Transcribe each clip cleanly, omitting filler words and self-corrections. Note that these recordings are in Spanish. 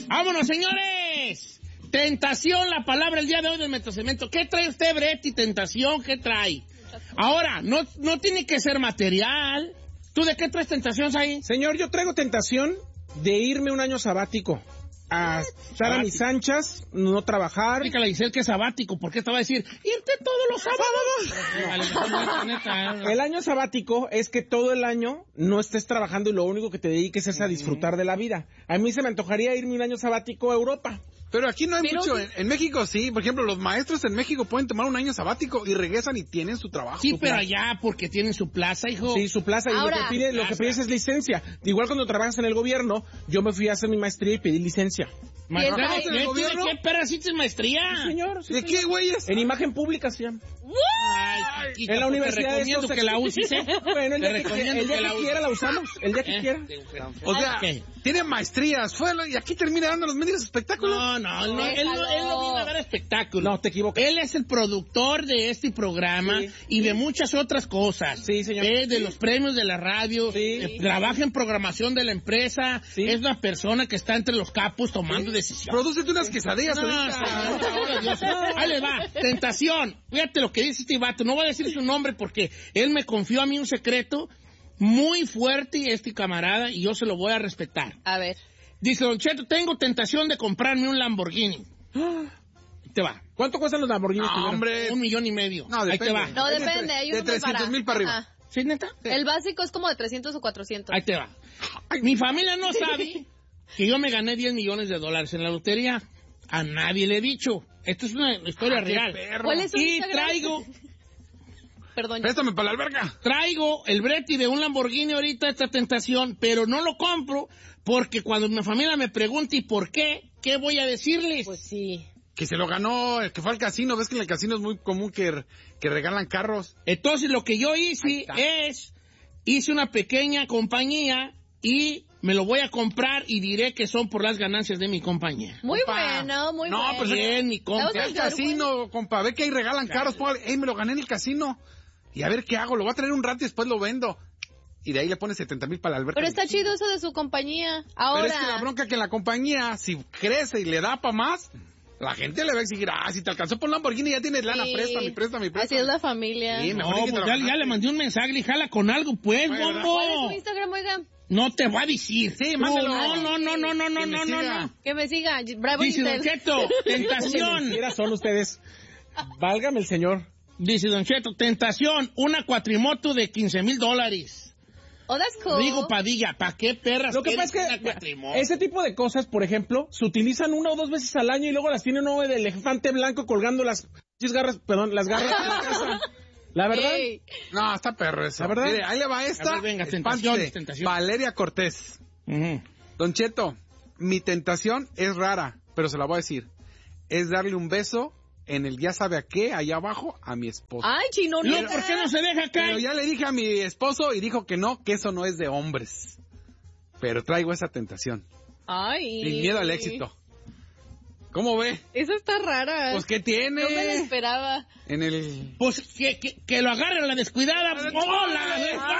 ¡Vámonos, señores! Tentación, la palabra el día de hoy del Metrocemento. ¿Qué trae usted, Breti? Tentación, ¿qué trae? Ahora, no tiene que ser material. ¿Tú de qué traes tentación, ahí? Señor, yo traigo tentación de irme un año sabático. A estar a mis anchas, no trabajar. Explícale a Giselle que es sabático, ¿por qué te va a decir? Irte todos los sábados. El año sabático es que todo el año no estés trabajando y lo único que te dediques es a disfrutar de la vida. A mí se me antojaría irme un año sabático a Europa. Pero aquí no hay mucho. En México sí. Por ejemplo, los maestros en México pueden tomar un año sabático y regresan y tienen su trabajo. Sí, pero allá porque tienen su plaza, hijo. Sí, su plaza. Ahora, y lo que pides es licencia. Igual cuando trabajas en el gobierno, yo me fui a hacer mi maestría y pedí licencia. ¿Maestría en el gobierno? ¿Qué perra hiciste maestría? Sí, señor. Sí, ¿De qué, güeyes? En imagen pública, sí. Ay, chiquita, En la pues universidad te recomiendo que la uses, ¿eh? Bueno, el Te día que recomiendo que la quiera la usamos. El día que quiera. O sea, tiene maestrías. Y aquí termina dando los medios espectáculos. No, él no viene a dar espectáculo. No, te equivocas. Él es el productor de este programa y de muchas otras cosas. Sí, señor. De los premios de la radio. Sí. Trabaja en programación de la empresa. Sí. Es una persona que está entre los capos tomando decisiones. Prodúcete unas quesadillas No, ahorita. señor, Dios. Ahí le va. Tentación. Fíjate lo que dice este vato. No voy a decir su nombre porque él me confió a mí un secreto muy fuerte, este camarada, y yo se lo voy a respetar. A ver. Dice, Don Cheto, tengo tentación de comprarme un Lamborghini. Te va. ¿Cuánto cuestan los Lamborghini? No, hombre. 1,5 millones. No, Ahí depende. te va. No, depende. Hay De unos muy 300,000 para arriba. Ajá. ¿Sí, neta? El básico es como de 300 o 400. Ahí te va. Mi familia no sabe que yo me gané $10 millones en la lotería. A nadie le he dicho. Esto es una historia real. ¿Cuál es su Y Instagram? Perdón. Préstame para la alberca. Traigo el breti de un Lamborghini ahorita, esta tentación, pero no lo compro porque cuando mi familia me pregunte ¿y por qué? ¿Qué voy a decirles? Pues sí. Que se lo ganó, el que fue al casino. Ves que en el casino es muy común que regalan carros. Entonces lo que yo hice hice una pequeña compañía y me lo voy a comprar y diré que son por las ganancias de mi compañía. Muy Compa. bueno, muy No, bueno. pues Bien, mi compa. Ve al casino, compa. Ve que ahí regalan carros. Me lo gané en el casino. Y a ver qué hago. Lo voy a traer un rato y después lo vendo. Y de ahí le pones 70,000 para la alberca. Pero está chido eso de su compañía. Ahora. Pero es que la bronca que la compañía, si crece y le da para más, la gente le va a exigir, si te alcanzó por Lamborghini ya tienes lana, Sí. préstame. Así es la familia. Sí, No, mejor que pues te lo ya le mandé un mensaje y jala con algo, pues, Bueno, bombo. ¿Cuál es su Instagram, oiga? No te voy a decir. Sí, Tú, mándelo. No. Que me siga. Bravo Dice Don Intel. Cheto, tentación. Mentiras son ustedes. Válgame el señor. Dice Don Cheto, tentación, una cuatrimoto de $15,000. Oh, that's cool. Digo Padilla, ¿para qué perras Lo que quieres pasa es una que cuatrimoto? ese tipo de cosas, por ejemplo, se utilizan 1 o 2 veces al año y luego las tiene uno de elefante blanco colgando las garras de la casa. La verdad. Ey. No, está perro eso. La verdad. Mire, ahí le va esta. A ver, venga, Espántese. tentación. Valeria Cortés. Ujú. Don Cheto, mi tentación es rara, pero se la voy a decir. Es darle un beso en el ya sabe a qué, allá abajo, a mi esposo. Ay, chino, No, neta. ¿por qué no se deja acá? Pero ya le dije a mi esposo y dijo que no, que eso no es de hombres. Pero traigo esa tentación. Ay. Sin miedo al éxito. ¿Cómo ve? Esa está rara. Pues, ¿qué tiene? No me la esperaba. En el... Pues que lo agarren a la descuidada. ¡Hola!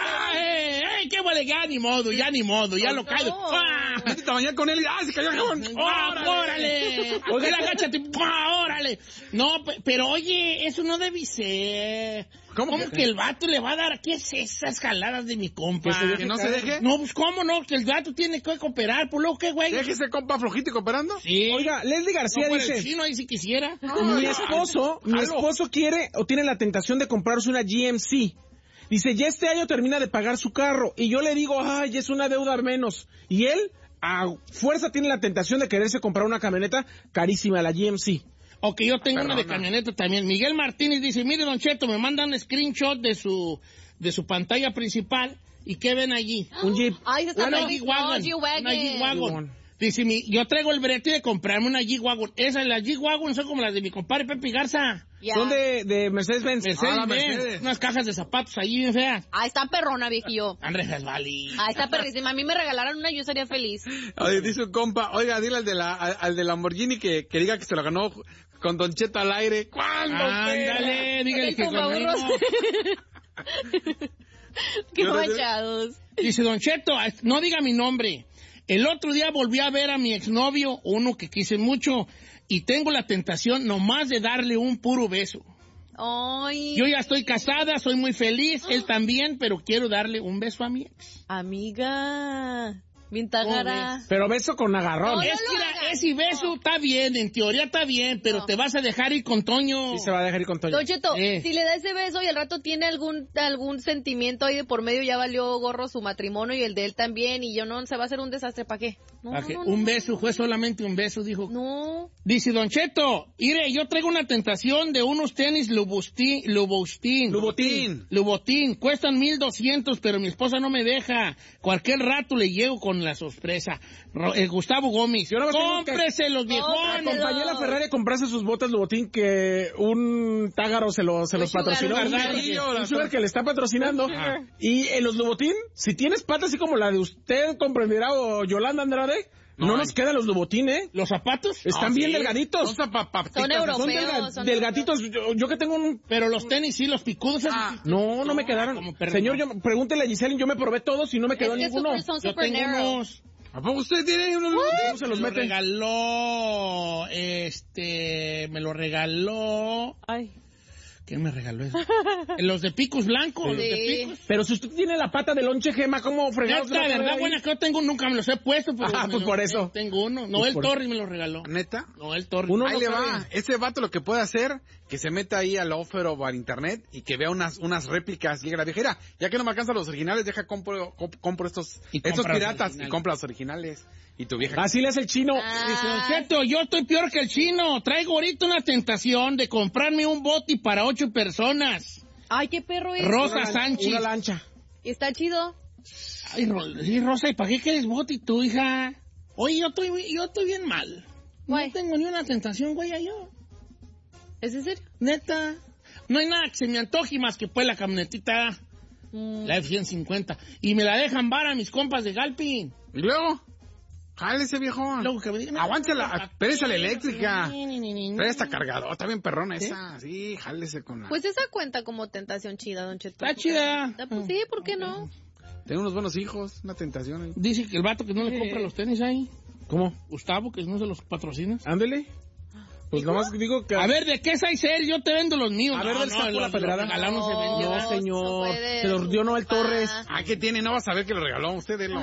¡Ey! ¡Qué vale! Ya ni modo, ya lo callo. ¡Ah! Métete a bañar con él y ¡se cayó el jabón! ¡Órale! Oye, agáchate. ¡Órale! No, pero oye, eso no debe ser. ¿Cómo que el vato le va a dar? ¿Qué es esas jaladas de mi compa? ¿Que no se deje? No, pues cómo no, que el vato tiene que cooperar. ¿Por luego qué, güey? Déjese, compa, flojito y cooperando. Sí. Oiga, Leslie García No, por el dice, chino ahí si quisiera. mi esposo quiere o tiene la tentación de comprarse una GMC. Dice, ya este año termina de pagar su carro. Y yo le digo, ay, es una deuda menos. Y él, a fuerza, tiene la tentación de quererse comprar una camioneta carísima, la GMC. Ok, yo tengo una de Perdona. camioneta también. Miguel Martínez dice, mire, Don Cheto, me mandan un screenshot de su pantalla principal. ¿Y qué ven allí? Un Jeep. Ay, esa está Una padre. G-Wagon. Oh, G-Wagon. Una G-Wagon. Dice, yo traigo el brete de comprarme una G-Wagon. Las G-Wagon son como las de mi compadre Pepe Garza. Ya. Son de Mercedes-Benz. Mercedes-Benz. Mercedes. Unas cajas de zapatos ahí bien feas. Ah, está perrona, viejillo. Están resbali. Ah, está perrísima. A mí me regalaron una y yo sería feliz. Oye, dice un compa, oiga, dile al de Lamborghini que diga que se lo ganó con Don Cheto al aire. ¿Cuándo? Ándale, dígale El que conmigo. tumbaburros. Qué Yo no- manchados. Dice, Don Cheto, no diga mi nombre. El otro día volví a ver a mi exnovio, uno que quise mucho, y tengo la tentación nomás de darle un puro beso. Ay. Yo ya estoy casada, soy muy feliz, él también, pero quiero darle un beso a mi ex. Amiga. Vintagara. Pero beso con agarrón. No, Es lo que hagas. ese beso está bien, en teoría está bien, pero te vas a dejar ir con Toño. Sí, se va a dejar ir con Toño. Don Cheto, si le da ese beso y al rato tiene algún sentimiento ahí de por medio, ya valió gorro su matrimonio y el de él también, y yo no, se va a hacer un desastre, ¿para qué? No, ¿Para qué? no, Un no, beso, fue solamente un beso, dijo. No. Dice Don Cheto, mire, yo traigo una tentación de unos tenis Louboutin. Cuestan 1,200, pero mi esposa no me deja. Cualquier rato le llego con la sorpresa. Gustavo Gómez, Yo nada más tengo cómprese los viejones. Acompañé a la Ferrari a comprarse sus botas Louboutin que un tágaro se los patrocinó. Un sugar que le está patrocinando. Y en los Louboutin, si tienes patas así como la de usted, comprenderá, o Yolanda Andrade, no nos quedan los Louboutin, ¿eh? ¿Los zapatos? Están bien delgaditos. Son europeos. Son delgaditos. Yo que tengo un... Pero los tenis sí, los picudos. No me quedaron. Señor, pregúntele a Giselle, yo me probé todos y no me quedó ninguno. Son Yo super tengo narrow. unos... ¿A poco usted tiene unos ¿Cómo se los Me mete? me lo regaló... Ay. ¿Quién me regaló eso? Los de picos blancos, Sí. los de picos. Pero si usted tiene la pata de lonche, Gema, ¿cómo fregados? La verdad, buena que yo tengo, nunca me los he puesto. Pero Pues por eso. Tengo uno. Pues Noel por Torres me lo regaló. ¿Neta? Noel Torres. Uno Ahí no le sabe. va. Ese vato lo que puede hacer, que se meta ahí al offer o al internet y que vea unas réplicas. Llega la viejera, ya que no me alcanzan los originales, compro estos Y compra piratas los originales. y compra los originales. Y tu vieja... Así le hace el chino. Dice, Don Cheto, yo estoy peor que el chino. Traigo ahorita una tentación de comprarme un bote para 8 personas. Ay, qué perro es. Rosa Sánchez. Una lancha. Está chido. Ay, sí, Rosa, ¿y para qué quieres bote tú, hija? Oye, yo estoy bien mal. Guay. No tengo ni una tentación, güey, yo. ¿Es en serio? Neta. No hay nada que se me antoje más que pues la camionetita, la F-150. Y me la dejan vara mis compas de Galpin. ¿Y luego? Jálese, viejo. Luego que me digan, Aguántela, pérese la eléctrica. Ni. Trae esta cargadora, está bien perrona esa. Sí, jálese con la... Pues esa cuenta como tentación chida, Don Cheto. Está chida. Pues sí, ¿por qué no? Tengo unos buenos hijos, una tentación ahí. Dice que el vato que no le compra los tenis ahí, ¿Cómo? Gustavo, que no se los patrocinas. Ándele. Pues nomás digo que... A ver, ¿de qué es él? Yo te vendo los míos. A ver, del saco la pedrada. Regalar no se vende. No, ¿verdad? señor. no puede. Se los dio Noel Torres. Ah, ¿qué tiene? No va a saber que lo regaló usted, él.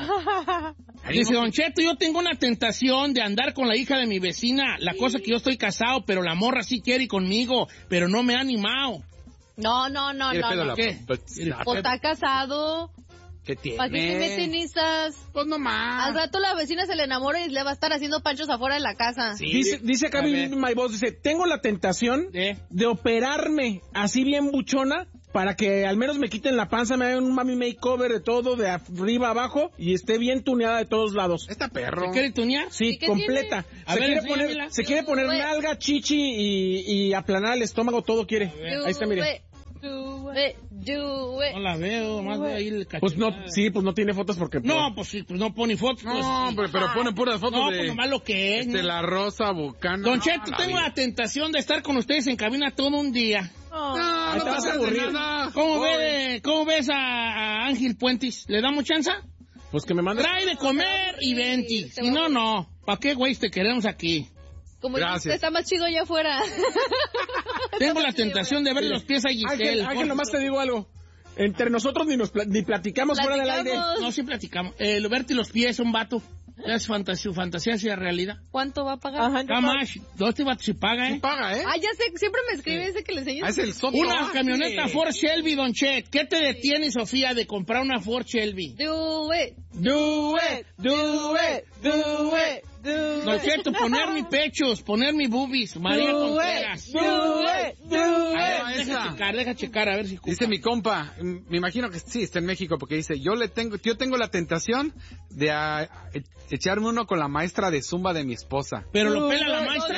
Dice, Don Cheto, yo tengo una tentación de andar con la hija de mi vecina. La cosa que yo estoy casado, pero la morra sí quiere ir conmigo, pero no me ha animado. No. ¿Qué? Pues está casado. ¿Qué tiene? ¿Para qué se meten esas? Pues nomás. Al rato la vecina se le enamora y le va a estar haciendo panchos afuera de la casa. Sí. Dice acá A ver. My Boss, dice, tengo la tentación de operarme así bien buchona para que al menos me quiten la panza, me hagan un mami makeover de todo, de arriba a abajo, y esté bien tuneada de todos lados. Está perro. ¿Se quiere tunear? Sí, ¿Y qué completa. tiene? A Se, ver, quiere enséñamela. se quiere poner Güey. nalga, chichi y aplanar el estómago, todo quiere. Ahí está, mire. Do it. No la veo, más de ahí el Pues no, cachorro. sí, pues no tiene fotos porque... No, pues sí, pues no pone fotos. Pues, No, sí. pero pone puras fotos No, de... pues nomás lo que es. ¿no? La rosa bucana. Don No, Cheto, la tengo vida. la tentación de estar con ustedes en cabina todo un día. No, Ahí no te vas te a hace aburrir. nada. ¿Cómo ves a Ángel Puentes? ¿Le damos chance? Pues que me mande... Trae de comer y venti. Si no, no. ¿Para qué, güey, te queremos aquí? Como Gracias. está más chido allá afuera. Tengo la tentación de ver los pies a Giselle. Ángel, nomás te digo algo. Entre nosotros ni platicamos fuera del aire. No, sí platicamos. Verte los pies, un vato. Es fantasía hacia realidad. ¿Cuánto va a pagar? Kamash, este vato se paga, Sí paga, ¿eh? Ah, ya sé, siempre me escribe ese que le enseño. Ah, es el soto. Una camioneta Ford Shelby, Don Chet. ¿Qué te detiene, Sofía, de comprar una Ford Shelby? Do it. Do it, do it, do it, do Don Cheto, poner mis pechos, poner mis boobies. María Contreras. Deja checar, a ver si... Dice mi compa, me imagino que sí, está en México, porque dice, yo tengo la tentación de echarme uno con la maestra de Zumba de mi esposa. Pero lo pela la maestra.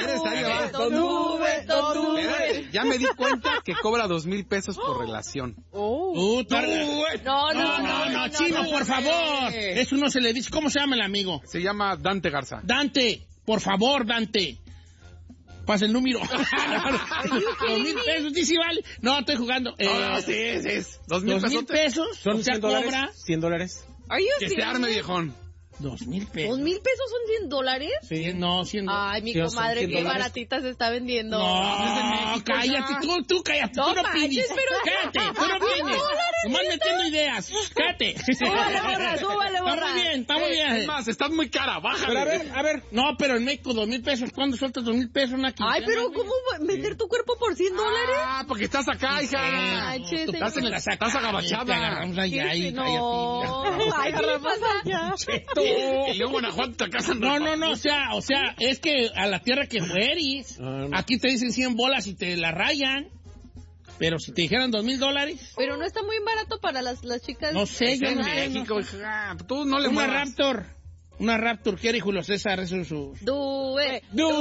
Espérate, ya me di cuenta que cobra 2,000 pesos por relación. No, Chino, por favor. Eso no se le dice. ¿Cómo se llama el amigo? Se llama Dante Garza. Dante, por favor, Dante. Pasa el número. 2,000 pesos, dice vale. No, estoy jugando. Sí, es. 2,000 2,000 pesos. Son o sea, $100. cobra. $100. Que se arme, viejón. $2,000 pesos. ¿2,000 pesos son $100? Sí, no, 100 Ay, mi Sí, son comadre, qué $100. baratita se está vendiendo. No, cállate, tú cállate, No tú no manches, pides. pero- Cállate, tú no pides. Nomás metiendo ideas. Cállate. Súbale, borra. Está muy bien. Es más, estás muy cara, bájale. Pero a ver. No, pero en México, $2,000 pesos. ¿Cuándo sueltas $2,000 una quincena? Ay, pero ¿cómo vender tu cuerpo por $100? Ah, porque estás acá, hija. Ay, che, Tú señor. Estás agabachada. Te agarramos allá y No. Ay, ¿qué le pasa allá? Y luego Guanajuato te casan. No, o sea, es que a la tierra que fueris, aquí te dicen 100 bolas y te la rayan, pero si te dijeran $2,000, Pero no está muy barato para las chicas. no sé, yo En no sé. México, hija. Tú no le Una muevas. Raptor, quiere Julio César, eso es su... Do it.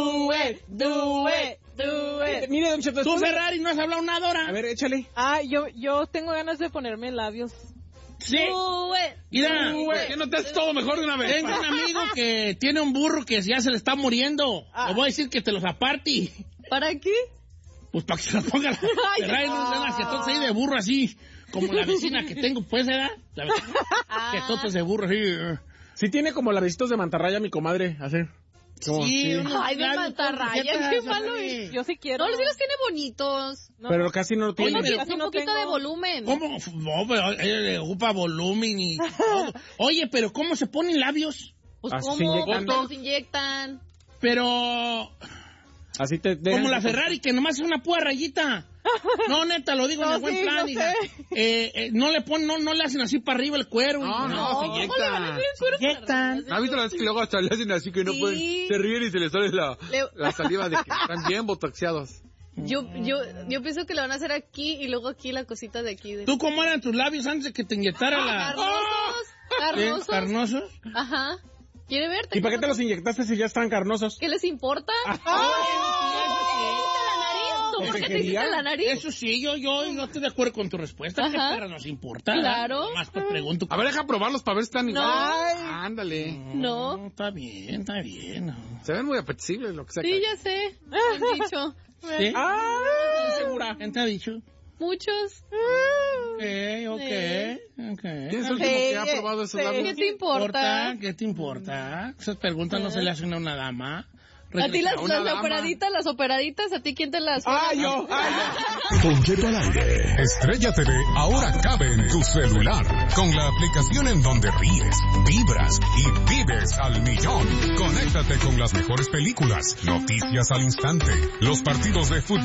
Mire, don Cheto, Tú, después de- Ferrari, no has hablado nada ahora. A ver, échale. Yo tengo ganas de ponerme labios. Sí. Do it. Mira, ¿Por qué no te haces todo mejor de una vez? tengo un amigo que tiene un burro que ya se le está muriendo. Le voy a decir que te los aparte. ¿Para qué? Pues para que se los ponga la Ferrari, no se las jetotas ahí de burro así, como la vecina que tengo, pues, ¿verdad? La vecina, jetotas de burro así. Sí tiene como labecitos de mantarraya mi comadre, así. Como, Sí, sí. unos Ay, de labios mantarraya, con qué jetas, malo Ferrari. es. Yo sí quiero. No, sí los tiene bonitos. No, Pero casi no lo tiene. Oye, Un poquito de volumen. ¿Cómo? No, pero le ocupa volumen y todo. Oye, pero ¿cómo se ponen labios? Pues Así ¿cómo? se inyectan. Porque los inyectan. Pero... Así te dejan- Como la Ferrari, que nomás es una pura rayita. No, neta, lo digo en No, el buen sí, plan, no hija. No le ponen, no le hacen así para arriba el cuero. No, hija. no, se inyecta. Inyectan. ¿Has visto las que luego hasta le hacen así que no Sí. pueden? Se ríen y se les sale Le- la saliva de que están bien botoxeados. Yo pienso que le van a hacer aquí y luego aquí la cosita de aquí. ¿Tú cómo eran tus labios antes de que te inyectara la... Carnosos. ¿Carnosos? Ajá. ¿Quiere ver? ¿Y para qué te los inyectaste si ya están carnosos? ¿Qué les importa? ¿Por qué te hiciste quería? la nariz? Eso sí, yo estoy de acuerdo con tu respuesta. ¿Qué Ajá. perra nos importa? Claro. Más te pregunto. A ver, deja probarlos para ver si están igual. Ay. Ándale. No. Está bien, está bien. Se ven muy apetecibles lo que sea. Sí, ya sé. Me han dicho. ¿Sí? Ah, ¿Segura? ¿Quién te ha dicho? Muchos. Ok. ¿Quién es el último que ha probado esos sí. labios? ¿Qué te importa? ¿Qué te importa? Esas preguntas no se le hacen a una dama. A ti las Una dama. operaditas, ¿a ti quién te las... yo. Don Cheto al aire. Estrella TV ahora cabe en tu celular. Con la aplicación en donde ríes, vibras y vives al millón. Conéctate con las mejores películas, noticias al instante, los partidos de fútbol.